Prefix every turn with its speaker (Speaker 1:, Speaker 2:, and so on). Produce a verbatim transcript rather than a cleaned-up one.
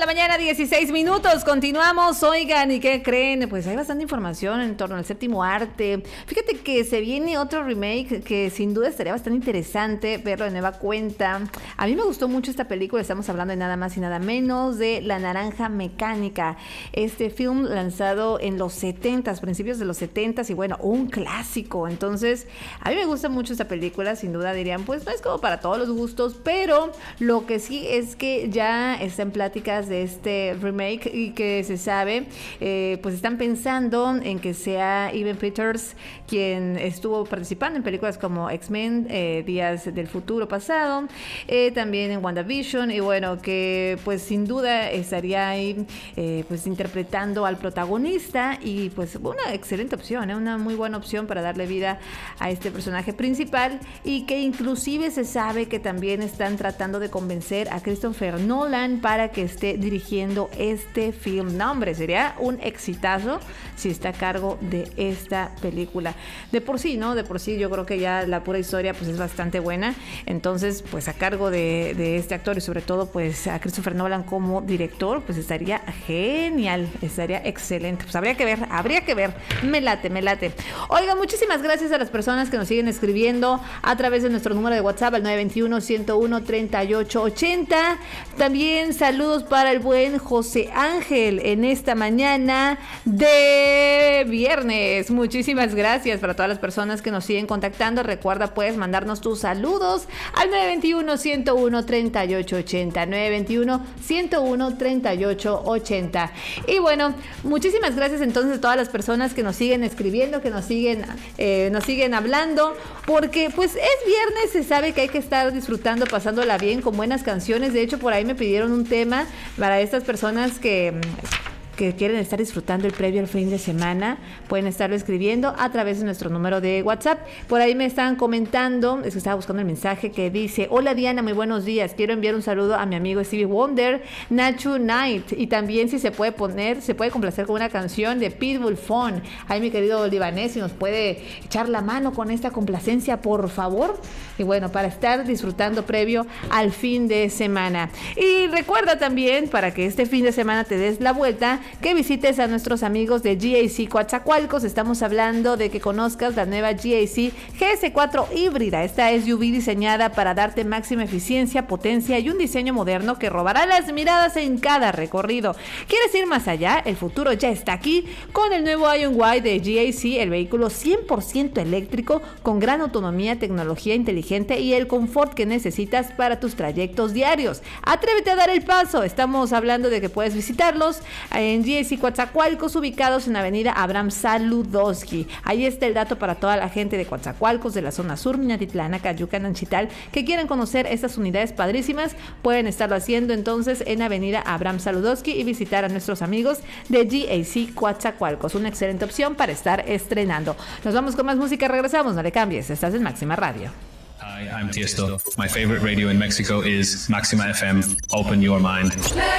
Speaker 1: la mañana, dieciséis minutos. Continuamos. Oigan, ¿y qué creen? Pues hay bastante información en torno al séptimo arte. Fíjate que se viene otro remake que sin duda estaría bastante interesante verlo de nueva cuenta. A mí me gustó mucho esta película. Estamos hablando de nada más y nada menos de La Naranja Mecánica. Este film lanzado en los setentas, principios de los setentas, y bueno, un clásico. Entonces, a mí me gusta mucho esta película. Sin duda dirían, pues no es como para todos los gustos, pero lo que sí es que ya está en pláticas de este remake y que se sabe, eh, pues están pensando en que sea Evan Peters quien estuvo participando en películas como X-Men, eh, Días del Futuro Pasado, eh, también en WandaVision, y bueno, que pues sin duda estaría ahí eh, pues interpretando al protagonista, y pues una excelente opción, ¿eh? Una muy buena opción para darle vida a este personaje principal, y que inclusive se sabe que también están tratando de convencer a Christopher Nolan para que esté dirigiendo este film. No, hombre, sería un exitazo si está a cargo de esta película. De por sí, ¿no? De por sí yo creo que ya la pura historia pues es bastante buena. Entonces, pues a cargo de, de este actor y sobre todo pues a Christopher Nolan como director, pues estaría genial, estaría excelente. Pues habría que ver, habría que ver. Me late, me late. Oiga, muchísimas gracias a las personas que nos siguen escribiendo a través de nuestro número de WhatsApp al nueve veintiuno, ciento uno, treinta y ocho ochenta. También saludos para el buen José Ángel en esta mañana de viernes. Muchísimas gracias para todas las personas que nos siguen contactando. Recuerda, puedes mandarnos tus saludos al nueve veintiuno, ciento uno, treinta y ocho ochenta. nueve veintiuno, ciento uno, treinta y ocho ochenta. Y bueno, muchísimas gracias entonces a todas las personas que nos siguen escribiendo, que nos siguen, eh, nos siguen hablando, porque pues es viernes, se sabe que hay que estar disfrutando, pasándola bien con buenas canciones. De hecho, por ahí me pidieron un tema para estas personas que... que quieren estar disfrutando el previo al fin de semana, pueden estarlo escribiendo a través de nuestro número de WhatsApp. Por ahí me están comentando, es que estaba buscando el mensaje que dice: hola Diana, muy buenos días, quiero enviar un saludo a mi amigo Stevie Wonder, Nacho Knight, y también si se puede poner, se puede complacer con una canción de Pitbull Fun. Ahí mi querido libanés, si nos puede echar la mano con esta complacencia, por favor. Y bueno, para estar disfrutando previo al fin de semana. Y recuerda también, para que este fin de semana te des la vuelta, que visites a nuestros amigos de G A C Coatzacoalcos. Estamos hablando de que conozcas la nueva G A C G S cuatro híbrida. Esta S U V diseñada para darte máxima eficiencia, potencia y un diseño moderno que robará las miradas en cada recorrido. ¿Quieres ir más allá? El futuro ya está aquí con el nuevo Ion Y de G A C, el vehículo cien por ciento eléctrico con gran autonomía, tecnología inteligente y el confort que necesitas para tus trayectos diarios. Atrévete a dar el paso. Estamos hablando de que puedes visitarlos en G A C Coatzacoalcos, ubicados en avenida Abraham Saludowski. Ahí está el dato para toda la gente de Coatzacoalcos, de la zona sur, Minatitlán, Cayucan, Anchital, que quieran conocer estas unidades padrísimas. Pueden estarlo haciendo entonces en avenida Abraham Saludowski y visitar a nuestros amigos de G A C Coatzacoalcos. Una excelente opción para estar estrenando. Nos vamos con más música, regresamos, no le cambies, estás en Máxima Radio.
Speaker 2: Hi, I'm Tiesto. My favorite radio in Mexico is Maxima F M. Open your mind.